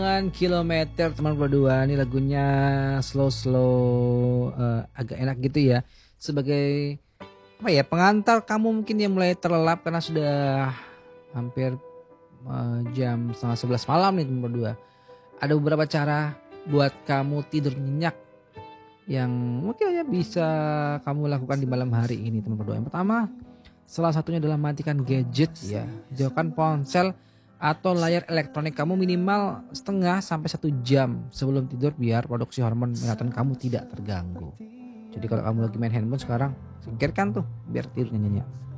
Dengan kilometer teman berdua ini lagunya slow, agak enak gitu ya. Sebagai apa ya, pengantar kamu mungkin yang mulai terlelap karena sudah hampir jam setengah 11 malam nih teman berdua. Ada beberapa cara buat kamu tidur nyenyak yang mungkin aja bisa kamu lakukan di malam hari ini teman berdua. Yang pertama, salah satunya adalah matikan gadget ya. Jauhkan ponsel atau layar elektronik kamu minimal setengah sampai 1 jam sebelum tidur biar produksi hormon melatonin kamu tidak terganggu. Jadi kalau kamu lagi main handphone sekarang, singkirkan tuh biar tidurnya nyenyak.